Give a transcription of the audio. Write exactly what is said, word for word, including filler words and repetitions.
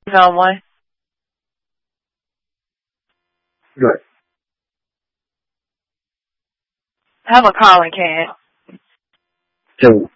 on one. Good. Have a calling can. So